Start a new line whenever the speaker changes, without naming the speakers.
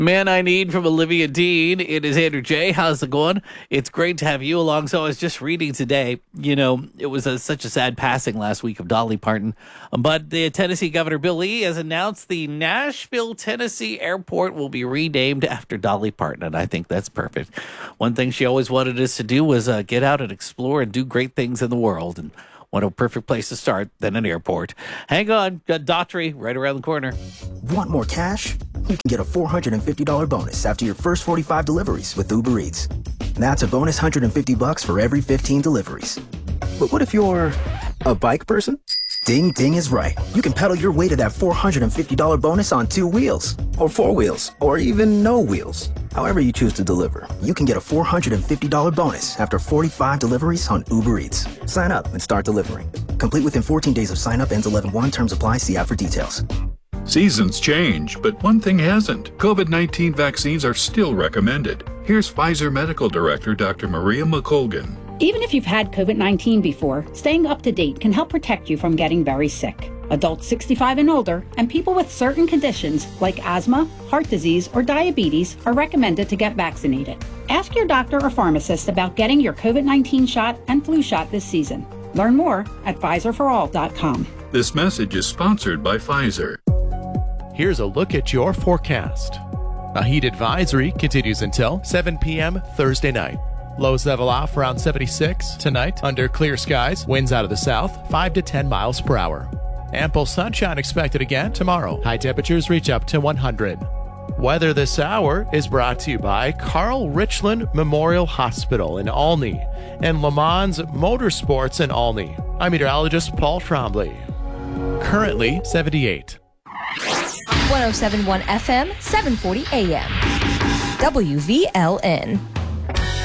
Man I Need from Olivia Dean. It is Andrew J. How's it going? It's great to have you along. So I was just reading today, it was such a sad passing last week of Dolly Parton. But the Tennessee Governor Bill Lee has announced the Nashville, Tennessee airport will be renamed after Dolly Parton. And I think that's perfect. One thing she always wanted us to do was get out and explore and do great things in the world. And what a perfect place to start than an airport. Hang on, got Daughtry right around the corner.
Want more cash? You can get a $450 bonus after your first 45 deliveries with Uber Eats. That's a bonus $150 for every 15 deliveries. But what if you're a bike person? Ding Ding is right. You can pedal your way to that $450 bonus on 2 wheels, or 4 wheels, or even no wheels. However you choose to deliver, you can get a $450 bonus after 45 deliveries on Uber Eats. Sign up and start delivering. Complete within 14 days of sign up, ends 11/1. Terms apply. See app for details.
Seasons change, but one thing hasn't. COVID-19 vaccines are still recommended. Here's Pfizer Medical Director Dr. Maria McColgan.
Even if you've had COVID-19 before, staying up to date can help protect you from getting very sick. Adults 65 and older and people with certain conditions like asthma, heart disease, or diabetes are recommended to get vaccinated. Ask your doctor or pharmacist about getting your COVID-19 shot and flu shot this season. Learn more at PfizerForAll.com.
This message is sponsored by Pfizer.
Here's a look at your forecast. A heat advisory continues until 7 p.m. Thursday night. Lows level off around 76 tonight under clear skies. Winds out of the south 5 to 10 miles per hour. Ample sunshine expected again tomorrow. High temperatures reach up to 100. Weather this hour is brought to you by Carl Richland Memorial Hospital in Olney and Le Mans Motorsports in Olney. I'm meteorologist Paul Trombley. Currently 78.
107.1 FM, 740 AM. WVLN.